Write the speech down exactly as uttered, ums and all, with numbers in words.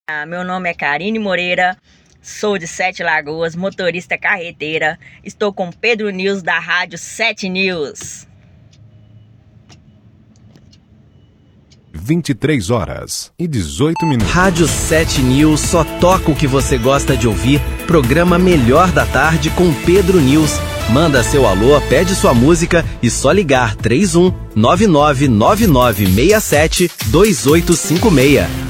Ah, meu nome é Karine Moreira, sou de Sete Lagoas, motorista carreteira. Estou com Pedro News da Rádio Sete News. vinte e três horas e dezoito minutos. Rádio Sete News só toca o que você gosta de ouvir. Programa Melhor da Tarde com Pedro News. Manda seu alô, pede sua música e só ligar três um nove nove nove nove seis sete dois oito cinco seis.